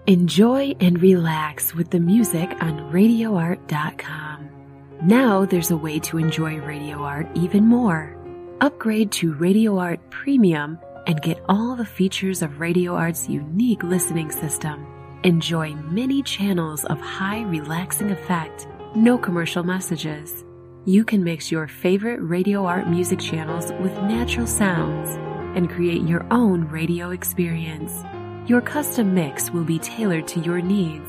Enjoy and relax with the music on RadioArt.com. Now there's a way to enjoy Radio Art even more. Upgrade to Radio Art Premium and get all the features of Radio Art's unique listening system. Enjoy many channels of high relaxing effect, no commercial messages. You can mix your favorite Radio Art music channels with natural sounds and create your own radio experience. Your custom mix will be tailored to your needs